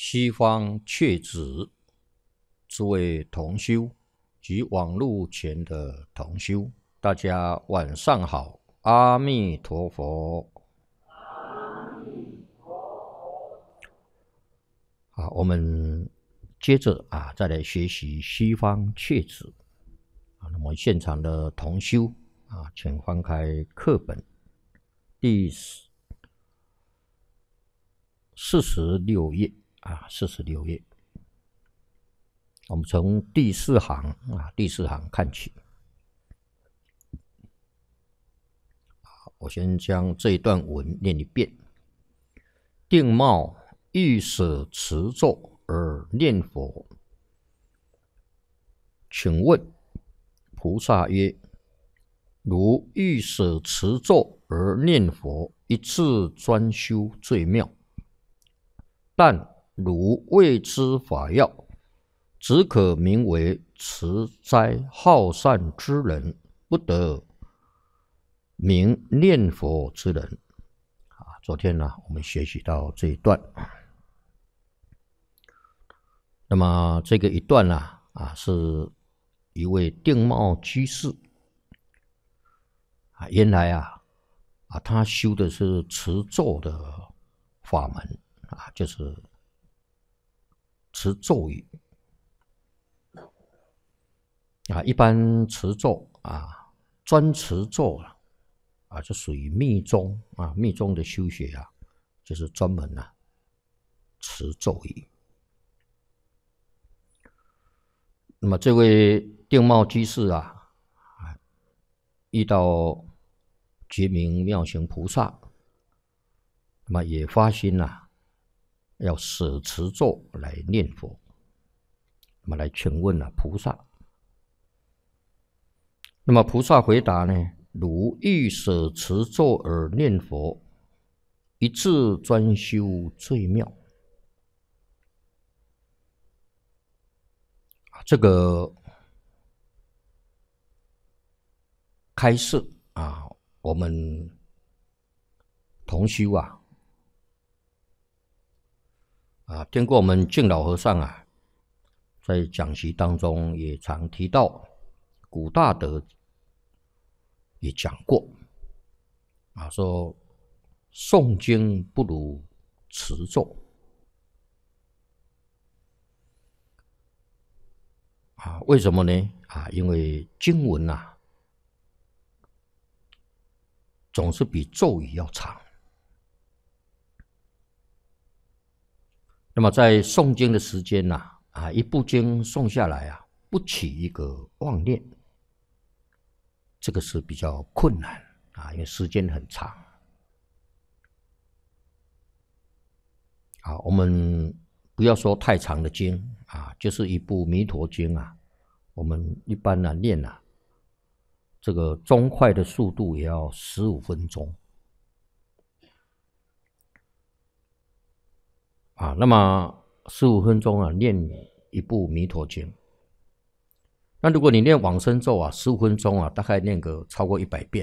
西方确子，诸位同修及网络前的同修，大家晚上好，阿弥陀佛。我们接着再来学习西方确子。那么现场的同修请翻开课本第46页46页。我们从第四行看起。我先将这一段文念一遍。定貌欲舍持咒而念佛，请问菩萨曰：如欲舍持咒而念佛，一次专修最妙。但如未知法要，只可名为持斋好善之人，不得名念佛之人。昨天我们学习到这一段。那么这个一段是一位定貌居士原来他修的是持咒的法门就是持咒语一般持咒专持咒就属于密宗密宗的修学就是专门持咒语。那么这位定貌居士遇到觉明妙行菩萨，那么也发心要舍持咒来念佛。那么来请问菩萨，那么菩萨回答呢？如欲舍持咒而念佛，一次专修最妙。这个开示我们同修听过我们净老和尚在讲习当中也常提到，古大德也讲过说诵经不如持咒为什么呢？因为经文总是比咒语要长。那么在诵经的时间一部经诵下来不起一个妄念，这个是比较困难因为时间很长。我们不要说太长的经就是一部弥陀经我们一般念这个中快的速度也要15分钟那么15分钟念一部弥陀经。那如果你念往生咒15分钟大概念个超过100遍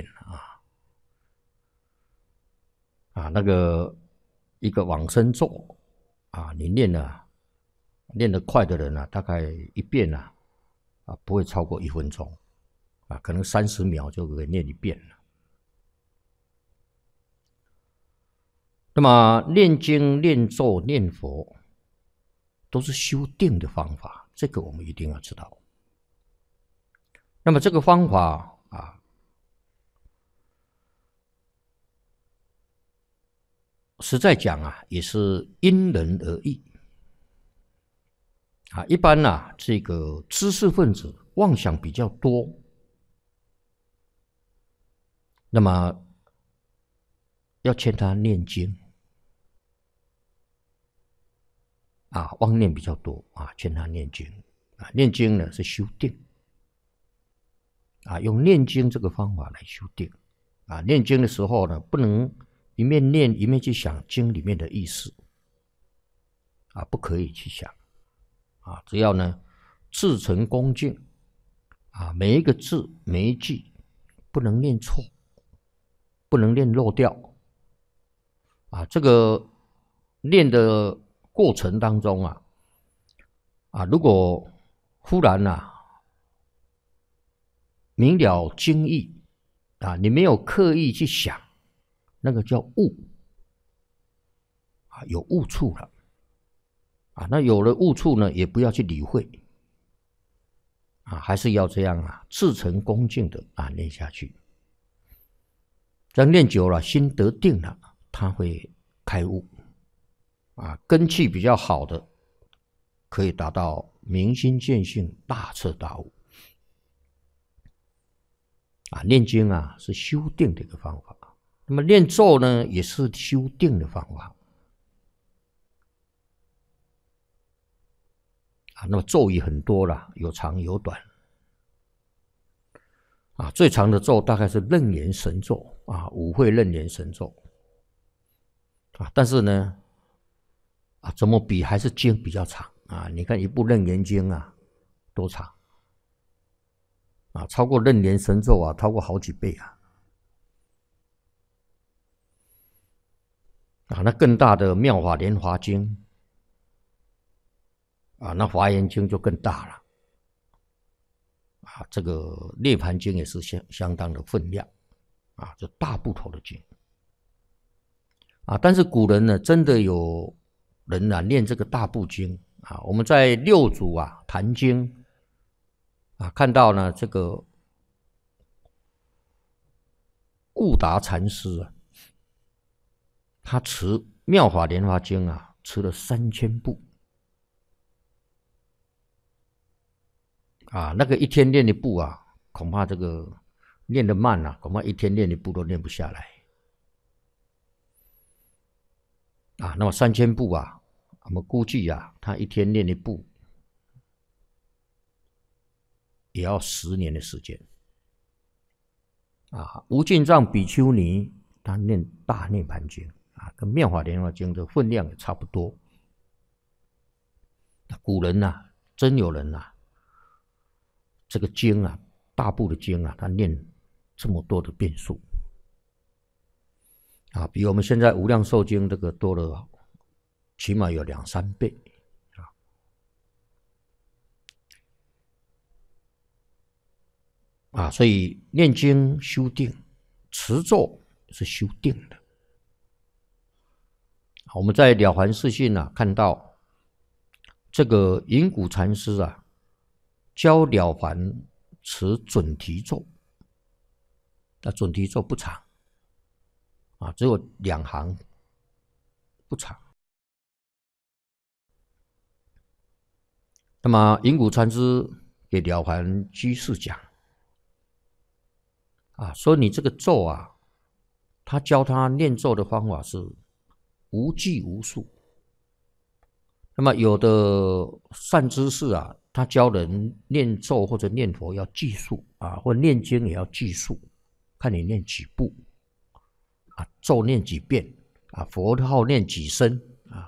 那个一个往生咒你念得快的人大概一遍不会超过1分钟可能30秒就可以念一遍了。那么念经、念咒、念佛都是修定的方法，这个我们一定要知道。那么这个方法实在讲也是因人而异一般这个知识分子妄想比较多，那么要劝他念经妄念比较多劝他念经念经呢是修定用念经这个方法来修定念经的时候呢，不能一面念一面去想经里面的意思不可以去想只要呢至诚恭敬每一个字每一句不能念错，不能念漏掉这个念的过程当中如果忽然明了经义你没有刻意去想，那个叫悟有悟处了那有了悟处呢，也不要去理会还是要这样至诚恭敬的念下去。这样念久了，心得定了，他会开悟根气比较好的，可以达到明心见性、大彻大悟念经是修定的一个方法，那么念咒呢，也是修定的方法那么咒语很多了，有长有短最长的咒大概是楞严神咒五会楞严神咒但是呢怎么比还是经比较长你看一部楞严经多长超过楞严神咒超过好几倍那更大的妙法莲华经那华严经就更大了这个涅盘经也是相当的分量这大部头的经但是古人呢，真的有人念这个大部经我们在六祖坛经看到呢，这个悟达禅师他持妙法莲华经持了3000部那个一天练一部恐怕这个练得慢恐怕一天练一部都练不下来那么3000部我们估计他一天练一部也要10年的时间无尽藏比丘尼他念大涅盘经跟妙法莲华经的分量也差不多古人真有人这个经大部的经他念这么多的遍数比我们现在无量寿经这个多了起码有2、3倍所以念经修定，持咒是修定的我们在了凡四训看到这个隐谷禅师教了凡持准提咒那准提咒不长只有2行不长那么隐谷禅师给了凡居士讲说你这个咒他教他念咒的方法是无计无数那么有的善知识他教人念咒或者念佛要计数或念经也要计数，看你念几部咒念几遍佛号念几声